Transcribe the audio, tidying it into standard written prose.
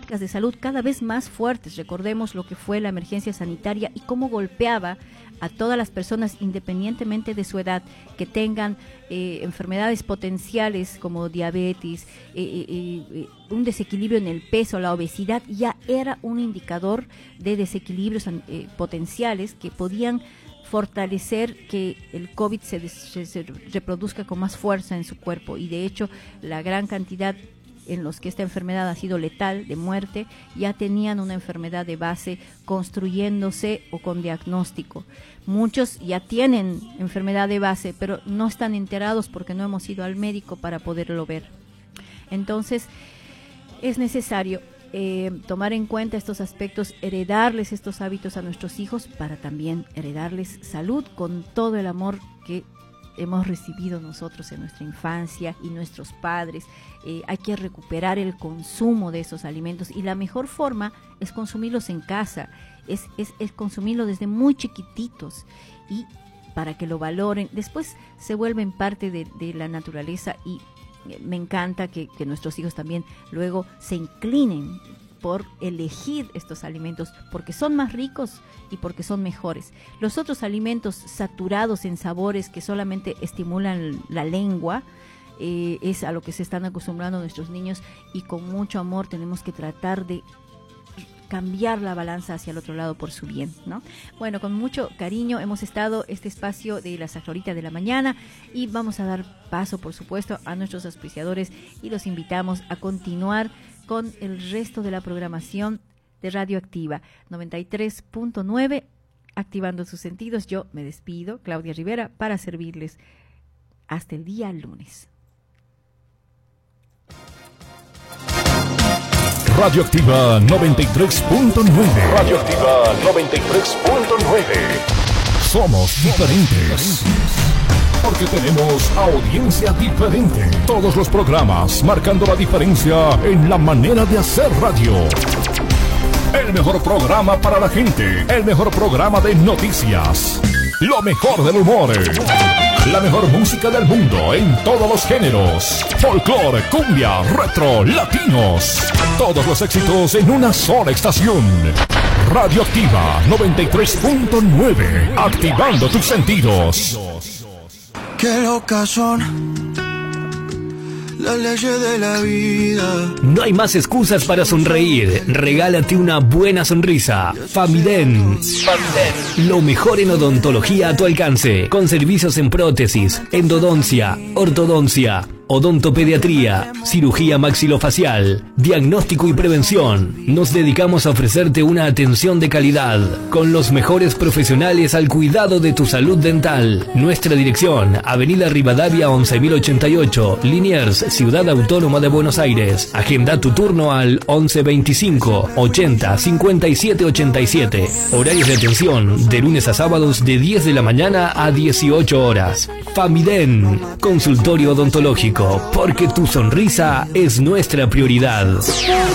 problemáticas de salud cada vez más fuertes. Recordemos lo que fue la emergencia sanitaria y cómo golpeaba a todas las personas, independientemente de su edad, que tengan enfermedades potenciales como diabetes, un desequilibrio en el peso, la obesidad, ya era un indicador de desequilibrios potenciales que podían fortalecer que el COVID se reproduzca con más fuerza en su cuerpo. Y de hecho, la gran cantidad en los que esta enfermedad ha sido letal, de muerte, ya tenían una enfermedad de base construyéndose o con diagnóstico. Muchos ya tienen enfermedad de base, pero no están enterados porque no hemos ido al médico para poderlo ver. Entonces, es necesario tomar en cuenta estos aspectos, heredarles estos hábitos a nuestros hijos para también heredarles salud con todo el amor que hemos recibido nosotros en nuestra infancia y nuestros padres. Hay que recuperar el consumo de esos alimentos y la mejor forma es consumirlos en casa, es consumirlo desde muy chiquititos y para que lo valoren. Después se vuelven parte de la naturaleza y me encanta que nuestros hijos también luego se inclinen por elegir estos alimentos porque son más ricos y porque son mejores. Los otros alimentos saturados en sabores que solamente estimulan la lengua, es a lo que se están acostumbrando nuestros niños y con mucho amor tenemos que tratar de cambiar la balanza hacia el otro lado por su bien, ¿no? Bueno, con mucho cariño hemos estado este espacio de la Sajorita de la Mañana y vamos a dar paso, por supuesto, a nuestros auspiciadores y los invitamos a continuar con el resto de la programación de Radio Activa 93.9, activando sus sentidos. Yo me despido, Claudia Rivera, para servirles hasta el día lunes. Radioactiva 93.9. Radioactiva 93.9. Somos diferentes. Porque tenemos audiencia diferente. Todos los programas marcando la diferencia en la manera de hacer radio. El mejor programa para la gente. El mejor programa de noticias. Lo mejor del humor. La mejor música del mundo en todos los géneros. Folclore, cumbia, retro, latinos. Todos los éxitos en una sola estación. Radioactiva 93.9. Activando tus sentidos. Qué locas son las leyes de la vida. No hay más excusas para sonreír. Regálate una buena sonrisa. Famiden. Lo mejor en odontología a tu alcance. Con servicios en prótesis, endodoncia, ortodoncia, odontopediatría, cirugía maxilofacial, diagnóstico y prevención. Nos dedicamos a ofrecerte una atención de calidad con los mejores profesionales al cuidado de tu salud dental. Nuestra dirección, Avenida Rivadavia 11.088, Liniers, Ciudad Autónoma de Buenos Aires. Agenda tu turno al 1125 80 57 87. Horarios de atención de lunes a sábados de 10 de la mañana a 18 horas. Famiden, consultorio odontológico, porque tu sonrisa es nuestra prioridad.